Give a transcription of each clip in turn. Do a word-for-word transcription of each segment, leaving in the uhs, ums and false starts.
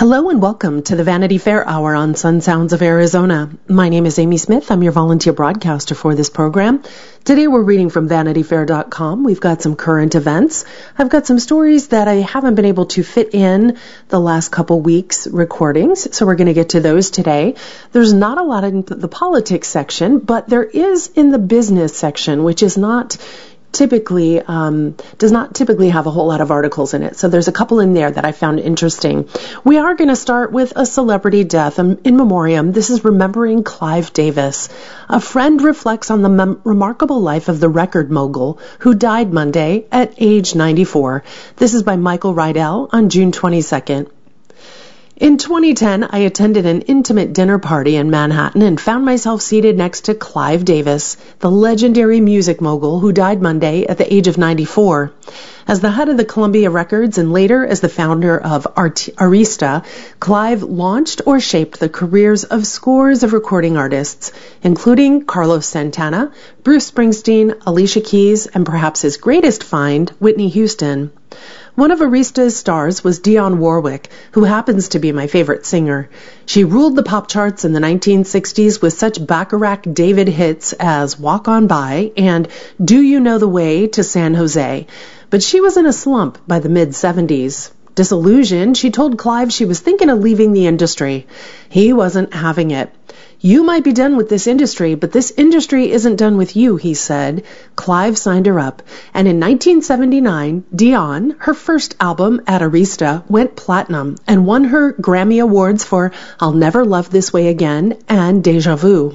Hello and welcome to the Vanity Fair Hour on Sun Sounds of Arizona. My name is Amy Smith. I'm your volunteer broadcaster for this program. Today we're reading from vanity fair dot com. We've got some current events. I've got some stories that I haven't been able to fit in the last couple weeks' recordings, so we're going to get to those today. There's not a lot in the politics section, but there is in the business section, which is not typically um, does not typically have a whole lot of articles in it. So there's a couple in there that I found interesting. We are going to start with a celebrity death um, in memoriam. This is remembering Clive Davis. A friend reflects on the mem- remarkable life of the record mogul who died Monday at age ninety-four. This is by Michael Rydell on June twenty-second. In twenty ten, I attended an intimate dinner party in Manhattan and found myself seated next to Clive Davis, the legendary music mogul who died Monday at the age of ninety-four. As the head of the Columbia Records and later as the founder of Art- Arista, Clive launched or shaped the careers of scores of recording artists, including Carlos Santana, Bruce Springsteen, Alicia Keys, and perhaps his greatest find, Whitney Houston. One of Arista's stars was Dionne Warwick, who happens to be my favorite singer. She ruled the pop charts in the nineteen sixties with such Bacharach David hits as Walk On By and Do You Know the Way to San Jose. But she was in a slump by the mid-seventies. Disillusioned, she told Clive she was thinking of leaving the industry. He wasn't having it. You might be done with this industry, but this industry isn't done with you, he said. Clive signed her up, and in nineteen seventy-nine, Dionne, her first album at Arista, went platinum and won her Grammy Awards for I'll Never Love This Way Again and Deja Vu.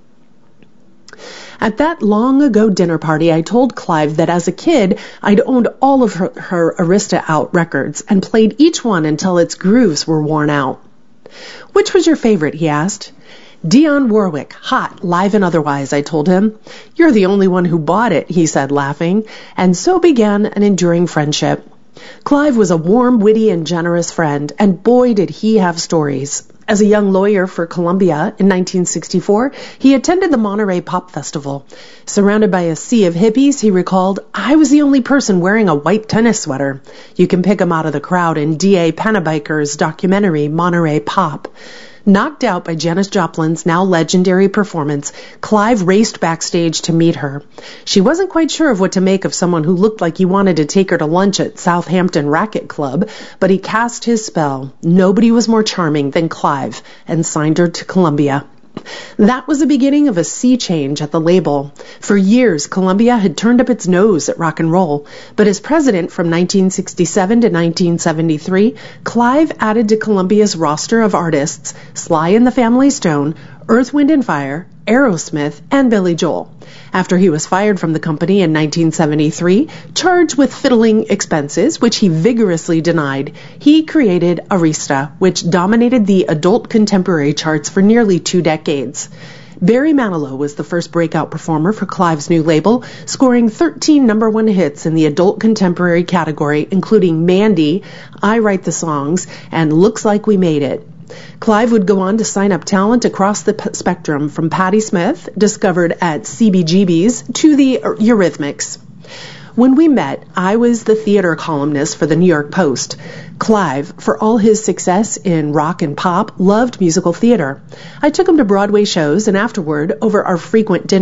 At that long-ago dinner party, I told Clive that as a kid, I'd owned all of her, her Arista Out records and played each one until its grooves were worn out. Which was your favorite, he asked. Dionne Warwick, hot, live and otherwise, I told him. You're the only one who bought it, he said, laughing, and so began an enduring friendship. Clive was a warm, witty, and generous friend, and boy did he have stories. As a young lawyer for Columbia in nineteen sixty-four, he attended the Monterey Pop Festival. Surrounded by a sea of hippies, he recalled, I was the only person wearing a white tennis sweater. You can pick him out of the crowd in D A Panabaker's documentary Monterey Pop. Knocked out by Janis Joplin's now legendary performance, Clive raced backstage to meet her. She wasn't quite sure of what to make of someone who looked like he wanted to take her to lunch at Southampton Racquet Club, but he cast his spell. Nobody was more charming than Clive, and signed her to Columbia. That was the beginning of a sea change at the label. For years, Columbia had turned up its nose at rock and roll, but as president from nineteen sixty-seven to nineteen seventy-three, Clive added to Columbia's roster of artists Sly and the Family Stone, Earth, Wind and Fire, Aerosmith, and Billy Joel. After he was fired from the company in nineteen seventy-three, charged with fiddling expenses, which he vigorously denied, he created Arista, which dominated the adult contemporary charts for nearly two decades. Barry Manilow was the first breakout performer for Clive's new label, scoring thirteen number one hits in the adult contemporary category, including Mandy, I Write the Songs, and Looks Like We Made It. Clive would go on to sign up talent across the p- spectrum, from Patti Smith, discovered at C B G B's, to the Eurythmics. When we met, I was the theater columnist for the New York Post. Clive, for all his success in rock and pop, loved musical theater. I took him to Broadway shows, and afterward, over our frequent dinners,